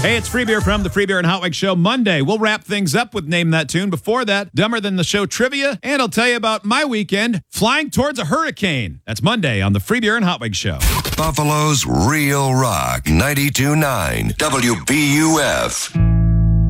Hey, it's Free Beer from the Free Beer and Hot Wings Show. Monday, we'll wrap things up with Name That Tune. Before that, Dumber Than the Show trivia, and I'll tell you about my weekend flying towards a hurricane. That's Monday on the Free Beer and Hot Wings Show. Buffalo's Real Rock 92.9 WBUF.